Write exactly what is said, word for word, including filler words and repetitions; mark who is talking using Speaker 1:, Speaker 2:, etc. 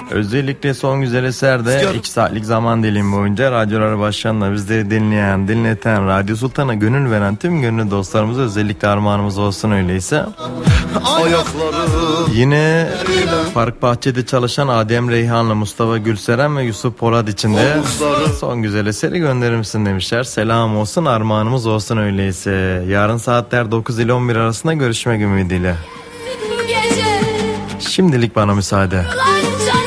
Speaker 1: Özellikle son güzel eserde iki saatlik zaman dilimi boyunca radyoları başlayanla bizleri dinleyen, dinleten, Radyo Sultan'a gönül veren tüm gönüllü dostlarımıza özellikle armağanımız olsun öyleyse. Yine Park Bahçe'de çalışan Adem Reyhanlı, Mustafa Gülseren ve Yusuf Polat için de son güzel eseri gönderir misin demişler. Selam olsun, armağanımız olsun öyleyse. Yarın saatler dokuz ile on bir arasında görüşmek ümidiyle. Şimdilik bana müsaade.